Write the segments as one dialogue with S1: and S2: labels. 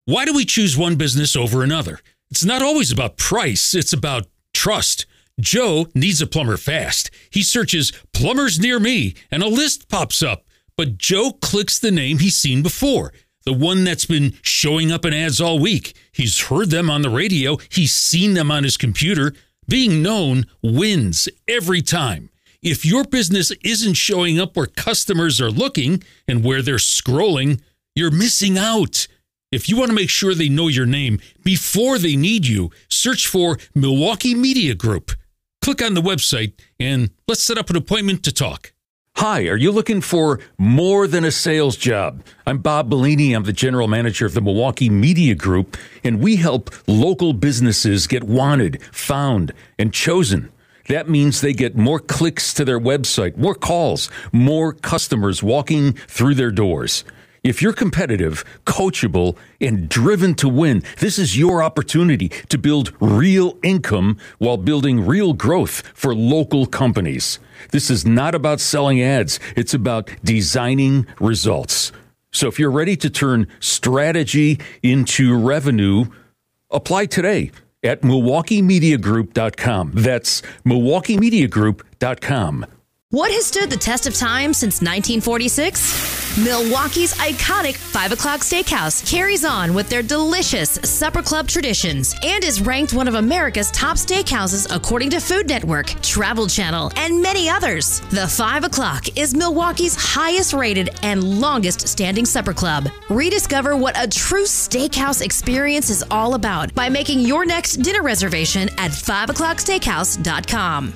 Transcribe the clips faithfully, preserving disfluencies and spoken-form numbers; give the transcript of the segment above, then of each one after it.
S1: Why do we choose one business over another? It's not always about price. It's about trust. Joe needs a plumber fast. He searches plumbers near me and a list pops up. But Joe clicks the name he's seen before, the one that's been showing up in ads all week. He's heard them on the radio. He's seen them on his computer. Being known wins every time. If your business isn't showing up where customers are looking and where they're scrolling, you're missing out. If you want to make sure they know your name before they need you, search for Milwaukee Media Group. Click on the website and let's set up an appointment to talk. Hi, are you looking for more than a sales job? I'm Bob Bellini. I'm the general manager of the Milwaukee Media Group, and we help local businesses get wanted, found, and chosen. That means they get more clicks to their website, more calls, more customers walking through their doors. If you're competitive, coachable, and driven to win, this is your opportunity to build real income while building real growth for local companies. This is not about selling ads. It's about designing results. So if you're ready to turn strategy into revenue, apply today at Milwaukee Media Group dot com. That's Milwaukee Media Group dot com.
S2: What has stood the test of time since nineteen forty-six? Milwaukee's iconic five o'clock Steakhouse carries on with their delicious supper club traditions and is ranked one of America's top steakhouses according to Food Network, Travel Channel, and many others. The five o'clock is Milwaukee's highest rated and longest standing supper club. Rediscover what a true steakhouse experience is all about by making your next dinner reservation at five o'clock steakhouse dot com.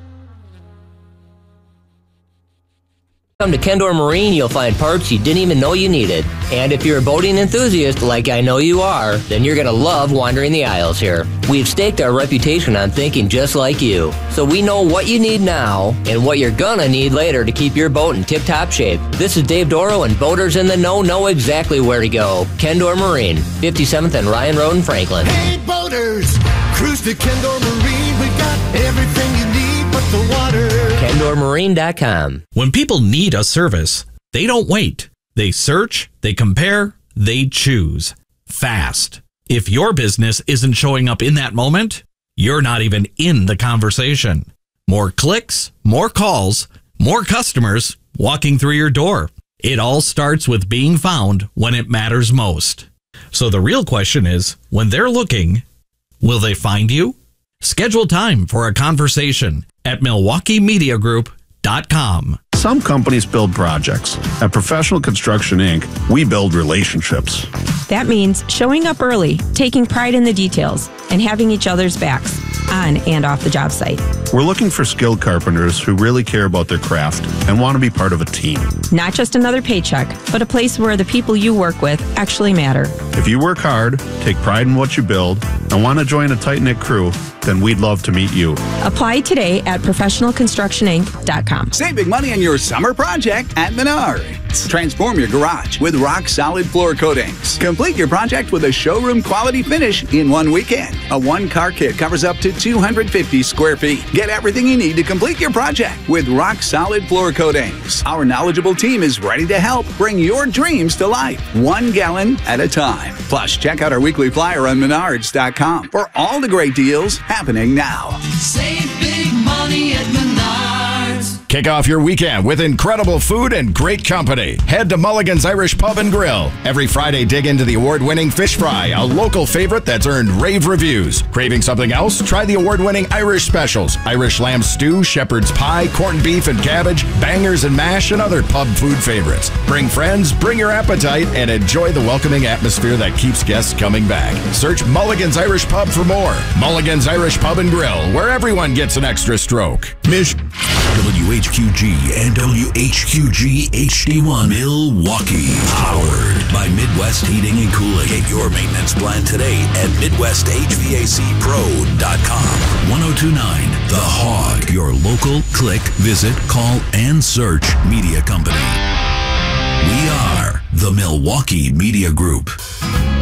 S3: Come to Kendor Marine, you'll find parts you didn't even know you needed. And if you're a boating enthusiast, like I know you are, then you're going to love wandering the aisles here. We've staked our reputation on thinking just like you. So we know what you need now and what you're going to need later to keep your boat in tip-top shape. This is Dave Doro, and boaters in the know know exactly where to go. Kendor Marine, fifty-seventh and Ryan Road in Franklin.
S4: Hey boaters, cruise to Kendor Marine. We got everything you need but the water.
S3: Kendor Marine dot com.
S5: When people need a service, they don't wait. They search, they compare, they choose. Fast. If your business isn't showing up in that moment, you're not even in the conversation. More clicks, more calls, more customers walking through your door. It all starts with being found when it matters most. So the real question is, when they're looking, will they find you? Schedule time for a conversation at Milwaukee Media Group dot com.
S6: Some companies build projects. At Professional Construction Incorporated, we build relationships.
S7: That means showing up early, taking pride in the details, and having each other's backs on and off the job site.
S6: We're looking for skilled carpenters who really care about their craft and want to be part of a team.
S7: Not just another paycheck, but a place where the people you work with actually matter.
S6: If you work hard, take pride in what you build, and want to join a tight-knit crew, then we'd love to meet you.
S7: Apply today at Professional Construction Inc dot com.
S8: Save big money on your summer project at Menards. Transform your garage with rock-solid floor coatings. Complete your project with a showroom-quality finish in one weekend. A one-car kit covers up to two hundred fifty square feet. Get everything you need to complete your project with rock-solid floor coatings. Our knowledgeable team is ready to help bring your dreams to life, one gallon at a time. Plus, check out our weekly flyer on Menards dot com for all the great deals happening now.
S9: Save big money at Menards.
S10: Kick off your weekend with incredible food and great company. Head to Mulligan's Irish Pub and Grill. Every Friday, dig into the award-winning fish fry, a local favorite that's earned rave reviews. Craving something else? Try the award-winning Irish specials. Irish lamb stew, shepherd's pie, corned beef and cabbage, bangers and mash, and other pub food favorites. Bring friends, bring your appetite, and enjoy the welcoming atmosphere that keeps guests coming back. Search Mulligan's Irish Pub for more. Mulligan's Irish Pub and Grill, where everyone gets an extra stroke.
S11: Mish W H Q G and W H Q G H D one Milwaukee. Powered by Midwest Heating and Cooling. Get your maintenance plan today at Midwest H V A C Pro dot com. ten twenty-nine The Hog. Your local click, visit, call, and search media company. We are the Milwaukee Media Group.